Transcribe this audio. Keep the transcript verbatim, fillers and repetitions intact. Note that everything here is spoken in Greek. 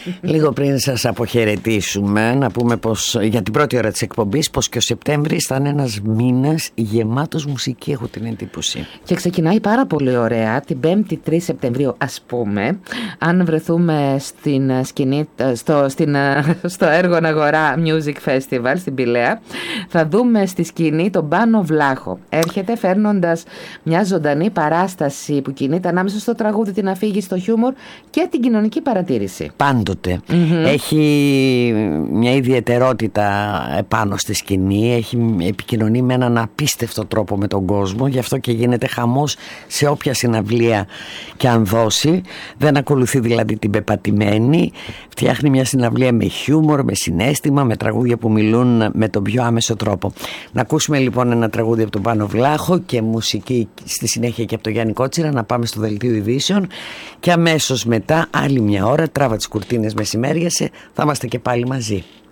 Λίγο πριν σας αποχαιρετήσουμε, να πούμε πως για την πρώτη ώρα της εκπομπής πως και ο Σεπτέμβρης θα είναι ένας μήνας γεμάτος μουσική, έχω την εντύπωση. Και ξεκινάει πάρα πολύ ωραία την πέμπτη τρεις Σεπτεμβρίου, ας πούμε, αν βρεθούμε στην σκηνή, στο, στην, στο Έργον Αγορά Music Festival στην Πηλαία, θα δούμε στη σκηνή τον Πάνο Βλάχο. Έρχεται φέρνοντας μια ζωντανή παράσταση που κινείται ανάμεσα στο τραγούδι, την αφήγηση, το χιούμορ και την κοινωνική παρατήρηση. Πάντοτε. Mm-hmm. Έχει μια ιδιαιτερότητα επάνω στη σκηνή, έχει επικοινωνεί με έναν απίστευτο τρόπο με τον κόσμο, γι' αυτό και γίνεται χαμός σε όποια συναυλία και αν δώσει. Δεν ακολουθεί δηλαδή την πεπατημένη, φτιάχνει μια συναυλία με χιούμορ, με συναίσθημα, με τραγούδια που μιλούν με τον πιο άμεσο τρόπο. Να ακούσουμε λοιπόν ένα τραγούδι από τον Πάνο Βλάχο και μουσική στη συνέχεια και από τον Γιάννη Κότσιρα, να πάμε στο δελτίο ειδήσεων και αμέσως μετά άλλη μια ώρα, τράβα τις κουρτίνες, μεσημέριασε, θα είμαστε και πάλι μαζί.